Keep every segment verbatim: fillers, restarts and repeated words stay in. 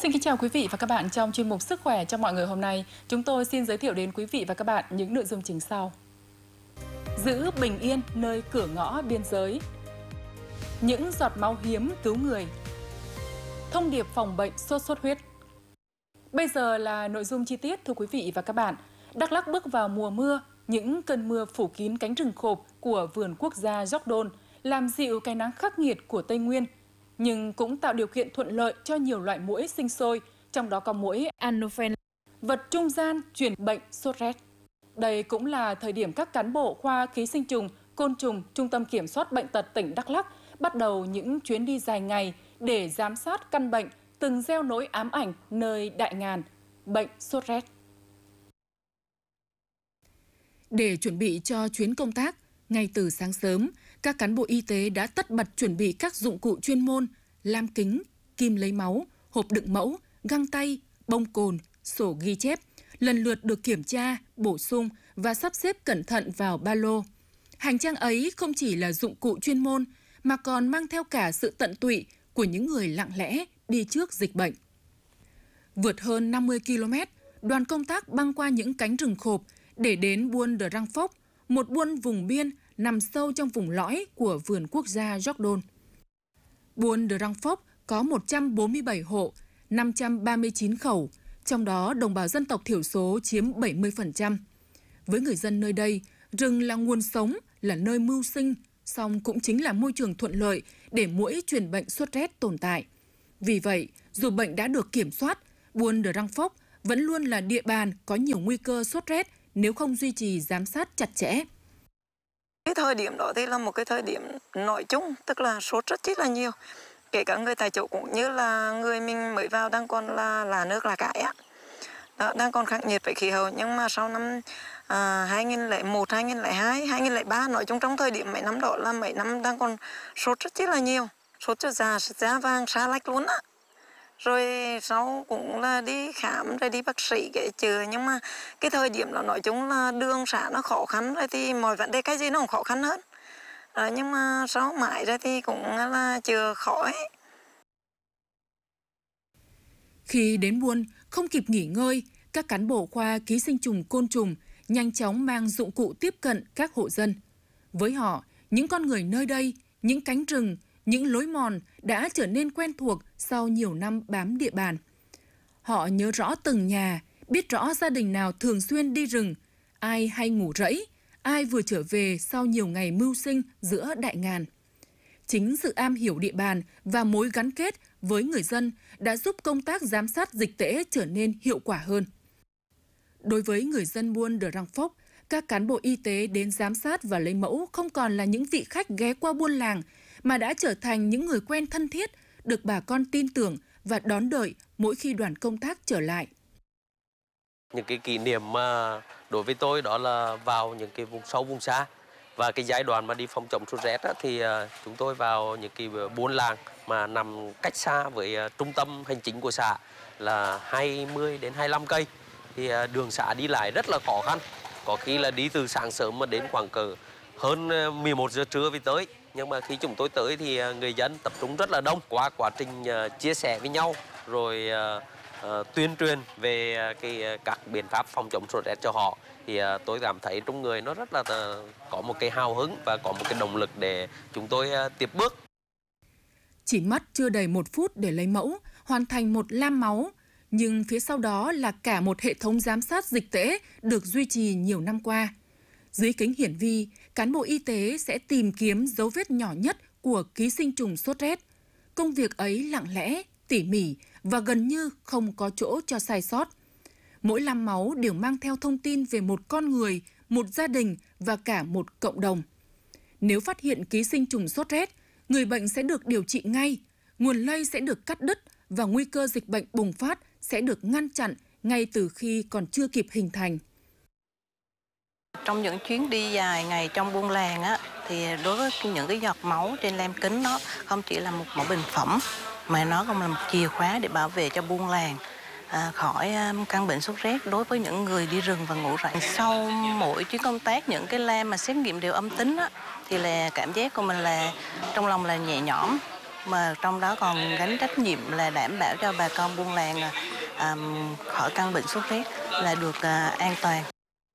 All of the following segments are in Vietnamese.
Xin kính chào quý vị và các bạn. Trong chuyên mục Sức khỏe cho mọi người hôm nay, chúng tôi xin giới thiệu đến quý vị và các bạn những nội dung chính sau. Giữ bình yên nơi cửa ngõ biên giới. Những giọt máu hiếm cứu người. Thông điệp phòng bệnh sốt xuất huyết. Bây giờ là nội dung chi tiết, thưa quý vị và các bạn. Đắk Lắk bước vào mùa mưa, những cơn mưa phủ kín cánh rừng khộp của vườn quốc gia Gióc Đôn làm dịu cái nắng khắc nghiệt của Tây Nguyên, nhưng cũng tạo điều kiện thuận lợi cho nhiều loại muỗi sinh sôi, trong đó có muỗi Anopheles, vật trung gian truyền bệnh sốt rét. Đây cũng là thời điểm các cán bộ khoa ký sinh trùng, côn trùng, Trung tâm Kiểm soát Bệnh tật tỉnh Đắk Lắk bắt đầu những chuyến đi dài ngày để giám sát căn bệnh từng gieo nỗi ám ảnh nơi đại ngàn, bệnh sốt rét. Để chuẩn bị cho chuyến công tác, ngay từ sáng sớm, các cán bộ y tế đã tất bật chuẩn bị các dụng cụ chuyên môn, lam kính, kim lấy máu, hộp đựng mẫu, găng tay, bông cồn, sổ ghi chép, lần lượt được kiểm tra, bổ sung và sắp xếp cẩn thận vào ba lô. Hành trang ấy không chỉ là dụng cụ chuyên môn, mà còn mang theo cả sự tận tụy của những người lặng lẽ đi trước dịch bệnh. Vượt hơn năm mươi ki lô mét, đoàn công tác băng qua những cánh rừng khộp để đến Buôn Đờ Răng Phốc, một buôn vùng biên nằm sâu trong vùng lõi của vườn quốc gia Gióc Đôn. Buôn Đờ Răng Phốc có một trăm bốn mươi bảy hộ, năm trăm ba mươi chín khẩu, trong đó đồng bào dân tộc thiểu số chiếm bảy mươi phần trăm. Với người dân nơi đây, rừng là nguồn sống, là nơi mưu sinh, song cũng chính là môi trường thuận lợi để muỗi truyền bệnh sốt rét tồn tại. Vì vậy, dù bệnh đã được kiểm soát, Buôn Đờ Răng Phốc vẫn luôn là địa bàn có nhiều nguy cơ sốt rét nếu không duy trì giám sát chặt chẽ. Cái thời điểm đó thì là một cái thời điểm nói chung, tức là sốt rất rất là nhiều. Kể cả người tại chỗ cũng như là người mình mới vào đang còn là là nước là cải á. Đó, đang còn khắc nghiệt với khí hậu, nhưng mà sau năm à, hai nghìn lẻ một, hai nghìn lẻ hai, hai nghìn lẻ ba, nói chung trong thời điểm mấy năm đó là mấy năm đang còn sốt rất rất là nhiều. Sốt cho già, da vàng, xa lách luôn á. Rồi sau cũng là đi khám, rồi đi bác sĩ cái chữa, nhưng mà cái thời điểm đó nói chung là đường xá nó khó khăn, rồi thì mọi vấn đề cái gì nó cũng khó khăn hơn. Rồi, nhưng mà sau mãi ra thì cũng là chưa khỏi. Khi đến Buôn, không kịp nghỉ ngơi, các cán bộ khoa ký sinh trùng côn trùng nhanh chóng mang dụng cụ tiếp cận các hộ dân. Với họ, những con người nơi đây, những cánh rừng, những lối mòn đã trở nên quen thuộc sau nhiều năm bám địa bàn. Họ nhớ rõ từng nhà, biết rõ gia đình nào thường xuyên đi rừng, ai hay ngủ rẫy, ai vừa trở về sau nhiều ngày mưu sinh giữa đại ngàn. Chính sự am hiểu địa bàn và mối gắn kết với người dân đã giúp công tác giám sát dịch tễ trở nên hiệu quả hơn. Đối với người dân Buôn Đờ Răng Phốc, các cán bộ y tế đến giám sát và lấy mẫu không còn là những vị khách ghé qua buôn làng, mà đã trở thành những người quen thân thiết, được bà con tin tưởng và đón đợi mỗi khi đoàn công tác trở lại. Những cái kỷ niệm mà đối với tôi đó là vào những cái vùng sâu vùng xa, và cái giai đoạn mà đi phòng chống sốt rét á, thì chúng tôi vào những cái buôn làng mà nằm cách xa với trung tâm hành chính của xã là hai mươi đến hai mươi lăm cây, thì đường xã đi lại rất là khó khăn, có khi là đi từ sáng sớm mà đến khoảng cỡ hơn mười một giờ trưa mới tới. Nhưng mà khi chúng tôi tới thì người dân tập trung rất là đông. Qua quá trình chia sẻ với nhau rồi uh, tuyên truyền về cái các biện pháp phòng chống sốt rét cho họ, thì uh, tôi cảm thấy trong người nó rất là uh, có một cái hào hứng và có một cái động lực để chúng tôi uh, tiếp bước. Chỉ mất chưa đầy một phút để lấy mẫu, hoàn thành một lam máu, nhưng phía sau đó là cả một hệ thống giám sát dịch tễ được duy trì nhiều năm qua. Dưới kính hiển vi, cán bộ y tế sẽ tìm kiếm dấu vết nhỏ nhất của ký sinh trùng sốt rét. Công việc ấy lặng lẽ, tỉ mỉ và gần như không có chỗ cho sai sót. Mỗi lam máu đều mang theo thông tin về một con người, một gia đình và cả một cộng đồng. Nếu phát hiện ký sinh trùng sốt rét, người bệnh sẽ được điều trị ngay, nguồn lây sẽ được cắt đứt và nguy cơ dịch bệnh bùng phát sẽ được ngăn chặn ngay từ khi còn chưa kịp hình thành. Trong những chuyến đi dài ngày trong buôn làng á, thì đối với những cái giọt máu trên lam kính nó không chỉ là một mẫu bình phẩm, mà nó cũng là một chìa khóa để bảo vệ cho buôn làng à, khỏi um, căn bệnh sốt rét đối với những người đi rừng và ngủ rẫy. Sau mỗi chuyến công tác, những cái lam mà xét nghiệm đều âm tính á, thì là cảm giác của mình là trong lòng là nhẹ nhõm. mà trong đó còn gánh trách nhiệm là đảm bảo cho bà con buôn làng à, khỏi căn bệnh sốt rét là được à, an toàn.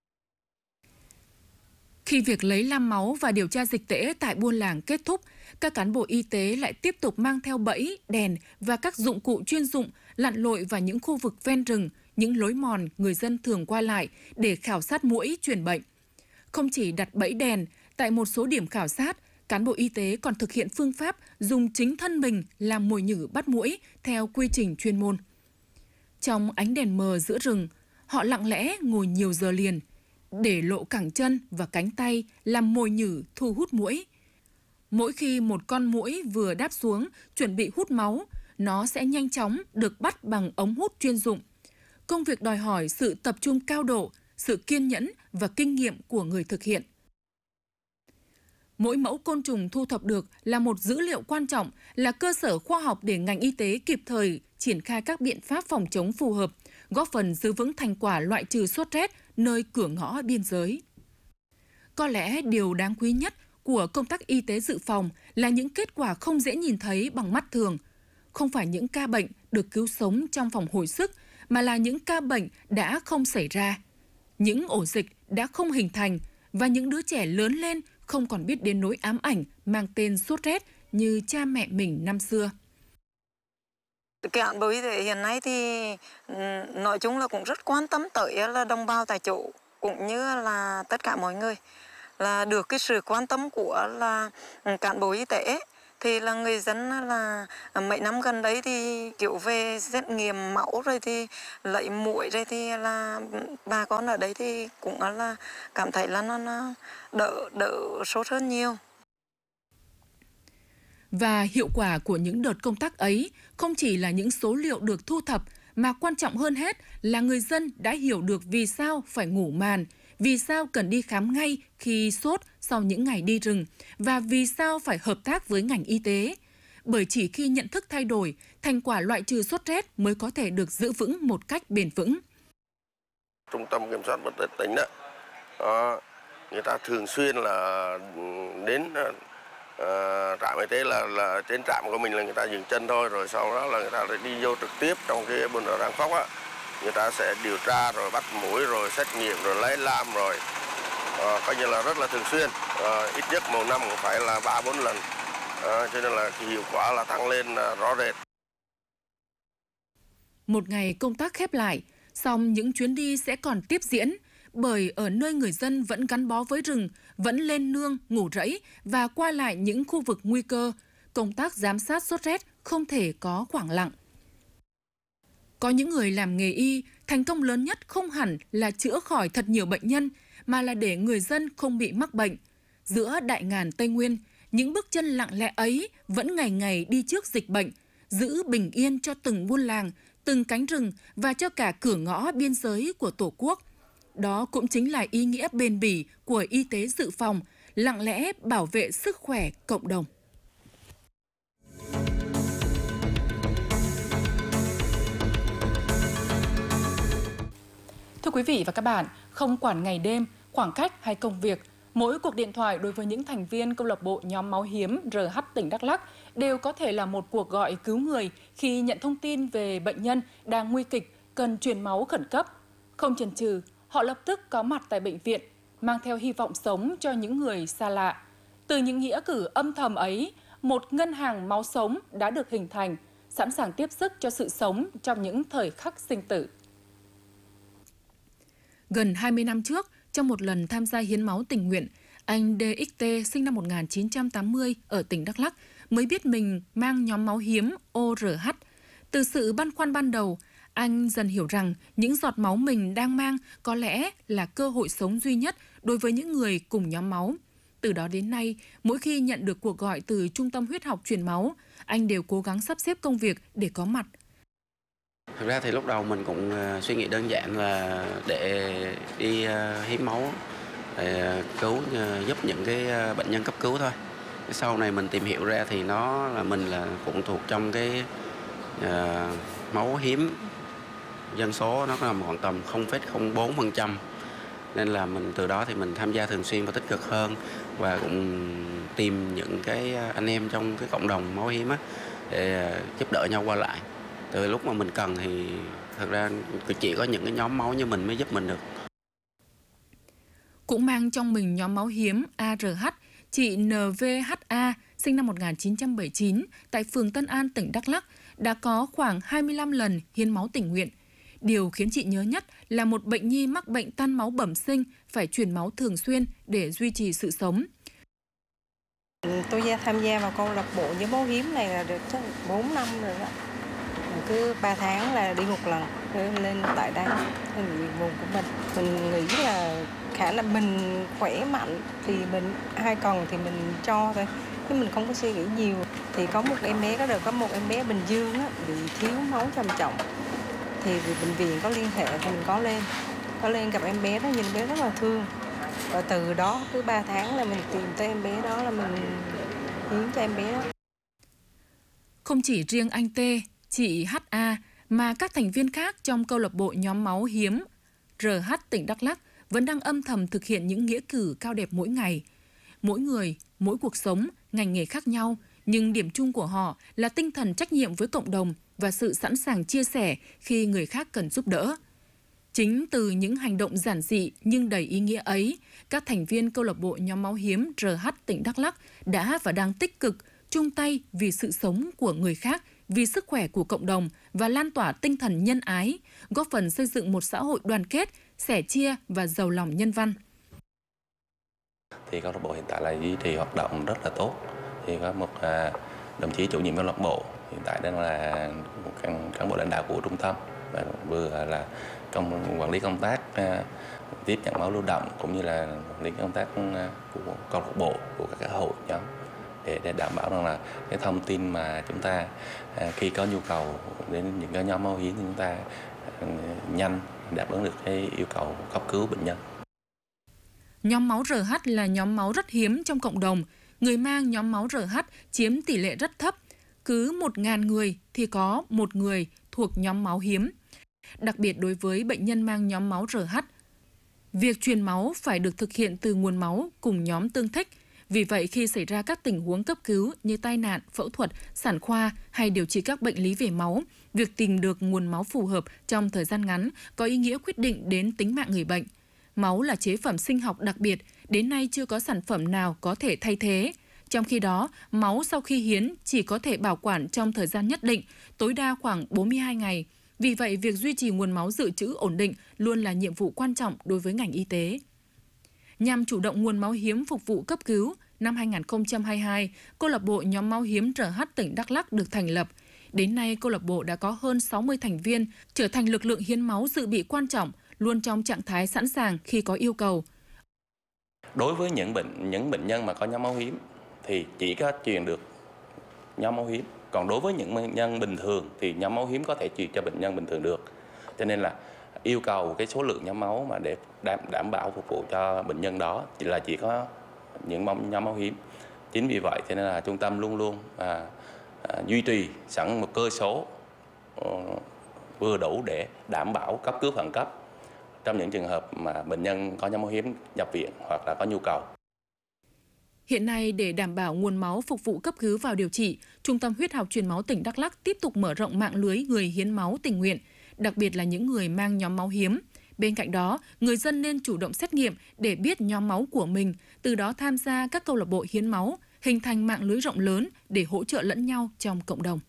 Khi việc lấy lam máu và điều tra dịch tễ tại buôn làng kết thúc, các cán bộ y tế lại tiếp tục mang theo bẫy, đèn và các dụng cụ chuyên dụng lặn lội vào những khu vực ven rừng, những lối mòn người dân thường qua lại để khảo sát muỗi truyền bệnh. Không chỉ đặt bẫy đèn, tại một số điểm khảo sát, cán bộ y tế còn thực hiện phương pháp dùng chính thân mình làm mồi nhử bắt muỗi theo quy trình chuyên môn. Trong ánh đèn mờ giữa rừng, họ lặng lẽ ngồi nhiều giờ liền, để lộ cẳng chân và cánh tay làm mồi nhử thu hút muỗi. Mỗi khi một con muỗi vừa đáp xuống chuẩn bị hút máu, nó sẽ nhanh chóng được bắt bằng ống hút chuyên dụng. Công việc đòi hỏi sự tập trung cao độ, sự kiên nhẫn và kinh nghiệm của người thực hiện. Mỗi mẫu côn trùng thu thập được là một dữ liệu quan trọng, là cơ sở khoa học để ngành y tế kịp thời triển khai các biện pháp phòng chống phù hợp, góp phần giữ vững thành quả loại trừ sốt rét nơi cửa ngõ biên giới. Có lẽ điều đáng quý nhất của công tác y tế dự phòng là những kết quả không dễ nhìn thấy bằng mắt thường. Không phải những ca bệnh được cứu sống trong phòng hồi sức, mà là những ca bệnh đã không xảy ra, những ổ dịch đã không hình thành và những đứa trẻ lớn lên không còn biết đến nỗi ám ảnh mang tên sốt rét như cha mẹ mình năm xưa. Cán bộ y tế hiện nay thì nói chung là cũng rất quan tâm tới là đồng bào tại chỗ cũng như là tất cả mọi người, là được cái sự quan tâm của là cán bộ y tế. Thì là người dân là mấy năm gần đấy thì kiểu về xét nghiệm máu rồi thì lấy muỗi rồi thì là bà con ở đấy thì cũng là cảm thấy là nó, nó đỡ đỡ sốt hơn nhiều. Và hiệu quả của những đợt công tác ấy không chỉ là những số liệu được thu thập, mà quan trọng hơn hết là người dân đã hiểu được vì sao phải ngủ màn, vì sao cần đi khám ngay khi sốt sau những ngày đi rừng, và vì sao phải hợp tác với ngành y tế. Bởi chỉ khi nhận thức thay đổi, thành quả loại trừ sốt rét mới có thể được giữ vững một cách bền vững. Trung tâm Kiểm soát Bệnh tật tỉnh đó, đó, người ta thường xuyên là đến uh, trạm y tế, là, là trên trạm của mình là người ta dừng chân thôi, rồi sau đó là người ta lại đi vô trực tiếp trong cái buôn Rang Phóc á. Người ta sẽ điều tra rồi bắt muỗi rồi xét nghiệm rồi lấy lam rồi à, coi như là rất là thường xuyên, à, ít nhất một năm cũng phải là ba bốn lần, à, cho nên là cái hiệu quả là tăng lên à, rõ rệt. Một ngày công tác khép lại, song những chuyến đi sẽ còn tiếp diễn, bởi ở nơi người dân vẫn gắn bó với rừng, vẫn lên nương, ngủ rẫy và qua lại những khu vực nguy cơ, công tác giám sát sốt rét không thể có khoảng lặng. Có những người làm nghề y, thành công lớn nhất không hẳn là chữa khỏi thật nhiều bệnh nhân, mà là để người dân không bị mắc bệnh. Giữa đại ngàn Tây Nguyên, những bước chân lặng lẽ ấy vẫn ngày ngày đi trước dịch bệnh, giữ bình yên cho từng buôn làng, từng cánh rừng và cho cả cửa ngõ biên giới của Tổ quốc. Đó cũng chính là ý nghĩa bền bỉ của y tế dự phòng, lặng lẽ bảo vệ sức khỏe cộng đồng. Thưa quý vị và các bạn, không quản ngày đêm, khoảng cách hay công việc, mỗi cuộc điện thoại đối với những thành viên câu lạc bộ nhóm máu hiếm R H tỉnh Đắk Lắk đều có thể là một cuộc gọi cứu người khi nhận thông tin về bệnh nhân đang nguy kịch, cần truyền máu khẩn cấp. Không chần chừ, họ lập tức có mặt tại bệnh viện, mang theo hy vọng sống cho những người xa lạ. Từ những nghĩa cử âm thầm ấy, một ngân hàng máu sống đã được hình thành, sẵn sàng tiếp sức cho sự sống trong những thời khắc sinh tử. Gần hai mươi năm trước, trong một lần tham gia hiến máu tình nguyện, anh đê ích tê sinh năm một nghìn chín trăm tám mươi ở tỉnh Đắk Lắk mới biết mình mang nhóm máu hiếm O R H. Từ sự băn khoăn ban đầu, anh dần hiểu rằng những giọt máu mình đang mang có lẽ là cơ hội sống duy nhất đối với những người cùng nhóm máu. Từ đó đến nay, mỗi khi nhận được cuộc gọi từ Trung tâm Huyết học truyền máu, anh đều cố gắng sắp xếp công việc để có mặt. Thực ra thì lúc đầu mình cũng uh, suy nghĩ đơn giản là để đi uh, hiến máu để uh, cứu uh, giúp những cái uh, bệnh nhân cấp cứu thôi. Sau này mình tìm hiểu ra thì nó là mình là cũng thuộc trong cái uh, máu hiếm dân số, nó nằm khoảng tầm không phẩy không bốn phần trăm Nên là mình từ đó thì mình tham gia thường xuyên và tích cực hơn, và cũng tìm những cái anh em trong cái cộng đồng máu hiếm á để giúp đỡ nhau qua lại. Từ lúc mà mình cần thì thật ra chỉ có những cái nhóm máu như mình mới giúp mình được. Cũng mang trong mình nhóm máu hiếm a rờ hát, chị en vê hát a sinh năm một nghìn chín trăm bảy mươi chín tại phường Tân An, tỉnh Đắk Lắk đã có khoảng hai mươi lăm lần hiến máu tình nguyện. Điều khiến chị nhớ nhất là một bệnh nhi mắc bệnh tan máu bẩm sinh phải truyền máu thường xuyên để duy trì sự sống. Tôi tham gia vào câu lạc bộ nhóm máu hiếm này là được chắc bốn năm rồi đó. Cứ ba tháng là đi một lần lên tại đây, vùng của mình. Mình nghĩ là khả năng mình khỏe mạnh thì mình ai cần thì mình cho thôi, chứ mình không có suy nghĩ nhiều. Thì có một em bé, có được có một em bé Bình Dương á, bị thiếu máu trầm trọng. Thì bệnh viện có liên hệ thì mình có lên, có lên gặp em bé đó, nhìn em bé rất là thương. Và từ đó cứ ba tháng là mình tìm tới em bé đó là mình hiến cho em bé đó. Không chỉ riêng anh T, chị hát a mà các thành viên khác trong câu lạc bộ nhóm máu hiếm rờ hát tỉnh Đắk Lắk vẫn đang âm thầm thực hiện những nghĩa cử cao đẹp mỗi ngày. Mỗi người, mỗi cuộc sống, ngành nghề khác nhau, nhưng điểm chung của họ là tinh thần trách nhiệm với cộng đồng và sự sẵn sàng chia sẻ khi người khác cần giúp đỡ. Chính từ những hành động giản dị nhưng đầy ý nghĩa ấy, các thành viên câu lạc bộ nhóm máu hiếm rờ hát tỉnh Đắk Lắk đã và đang tích cực chung tay vì sự sống của người khác, vì sức khỏe của cộng đồng và lan tỏa tinh thần nhân ái, góp phần xây dựng một xã hội đoàn kết, sẻ chia và giàu lòng nhân văn. Thì câu lạc bộ hiện tại là duy trì hoạt động rất là tốt. Thì có một à, đồng chí chủ nhiệm câu lạc bộ hiện tại đang là một cán, cán bộ lãnh đạo của trung tâm, và vừa là công quản lý công tác à, tiếp nhận máu lưu động, cũng như là quản lý công tác à, của câu lạc bộ, của các hội nhóm, để, để đảm bảo rằng là cái thông tin mà chúng ta à, khi có nhu cầu đến những cái nhóm máu hiếm thì chúng ta à, nhanh đáp ứng được cái yêu cầu cấp cứu bệnh nhân. Nhóm máu rờ hát là nhóm máu rất hiếm trong cộng đồng. Người mang nhóm máu rờ hát chiếm tỷ lệ rất thấp. Cứ một nghìn người thì có một người thuộc nhóm máu hiếm. Đặc biệt đối với bệnh nhân mang nhóm máu rờ hát, việc truyền máu phải được thực hiện từ nguồn máu cùng nhóm tương thích. Vì vậy, khi xảy ra các tình huống cấp cứu như tai nạn, phẫu thuật, sản khoa hay điều trị các bệnh lý về máu, việc tìm được nguồn máu phù hợp trong thời gian ngắn có ý nghĩa quyết định đến tính mạng người bệnh. Máu là chế phẩm sinh học đặc biệt, đến nay chưa có sản phẩm nào có thể thay thế. Trong khi đó, máu sau khi hiến chỉ có thể bảo quản trong thời gian nhất định, tối đa khoảng bốn mươi hai ngày. Vì vậy, việc duy trì nguồn máu dự trữ ổn định luôn là nhiệm vụ quan trọng đối với ngành y tế. Nhằm chủ động nguồn máu hiếm phục vụ cấp cứu, năm hai nghìn không trăm hai mươi hai, câu lạc bộ nhóm máu hiếm rờ hát tỉnh Đắk Lắk được thành lập. Đến nay, câu lạc bộ đã có hơn sáu mươi thành viên, trở thành lực lượng hiến máu dự bị quan trọng, luôn trong trạng thái sẵn sàng khi có yêu cầu. Đối với những bệnh những bệnh nhân mà có nhóm máu hiếm thì chỉ có truyền được nhóm máu hiếm. Còn đối với những bệnh nhân bình thường thì nhóm máu hiếm có thể truyền cho bệnh nhân bình thường được. Cho nên là yêu cầu cái số lượng nhóm máu mà để đảm, đảm bảo phục vụ cho bệnh nhân đó chỉ là chỉ có những nhóm máu hiếm. Chính vì vậy thế nên là trung tâm luôn luôn à, à, duy trì sẵn một cơ số uh, vừa đủ để đảm bảo cấp cứu khẩn cấp trong những trường hợp mà bệnh nhân có nhóm máu hiếm nhập viện hoặc là có nhu cầu. Hiện nay, để đảm bảo nguồn máu phục vụ cấp cứu vào điều trị, Trung tâm Huyết học Truyền máu tỉnh Đắk Lắk tiếp tục mở rộng mạng lưới người hiến máu tình nguyện, đặc biệt là những người mang nhóm máu hiếm. Bên cạnh đó, người dân nên chủ động xét nghiệm để biết nhóm máu của mình, từ đó tham gia các câu lạc bộ hiến máu, hình thành mạng lưới rộng lớn để hỗ trợ lẫn nhau trong cộng đồng.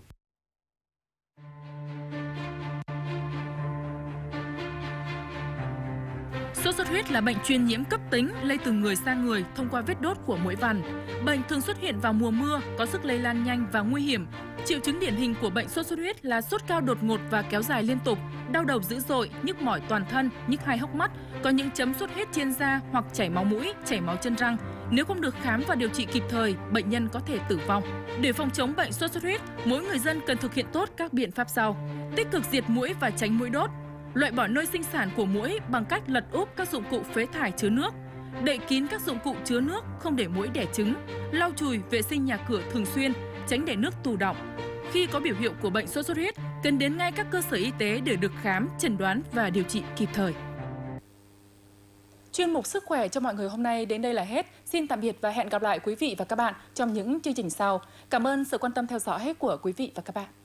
Sốt xuất huyết là bệnh truyền nhiễm cấp tính lây từ người sang người thông qua vết đốt của muỗi vằn. Bệnh thường xuất hiện vào mùa mưa, có sức lây lan nhanh và nguy hiểm. Triệu chứng điển hình của bệnh sốt xuất huyết là sốt cao đột ngột và kéo dài liên tục, đau đầu dữ dội, nhức mỏi toàn thân, nhức hai hốc mắt, có những chấm sốt huyết trên da hoặc chảy máu mũi, chảy máu chân răng. Nếu không được khám và điều trị kịp thời, bệnh nhân có thể tử vong. Để phòng chống bệnh sốt xuất huyết, mỗi người dân cần thực hiện tốt các biện pháp sau: tích cực diệt muỗi và tránh muỗi đốt, loại bỏ nơi sinh sản của muỗi bằng cách lật úp các dụng cụ phế thải chứa nước, đậy kín các dụng cụ chứa nước không để muỗi đẻ trứng, lau chùi vệ sinh nhà cửa thường xuyên, tránh để nước tù đọng. Khi có biểu hiện của bệnh sốt xuất huyết, cần đến ngay các cơ sở y tế để được khám, chẩn đoán và điều trị kịp thời. Chuyên mục Sức khỏe cho mọi người hôm nay đến đây là hết. Xin tạm biệt và hẹn gặp lại quý vị và các bạn trong những chương trình sau. Cảm ơn sự quan tâm theo dõi của quý vị và các bạn.